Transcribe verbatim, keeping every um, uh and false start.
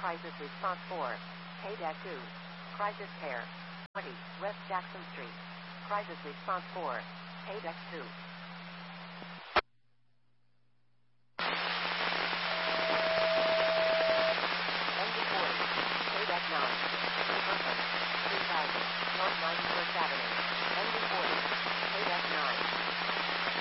Crisis Response four. K two. Crisis Care. twenty. West Jackson Street. Crisis Response four. K two.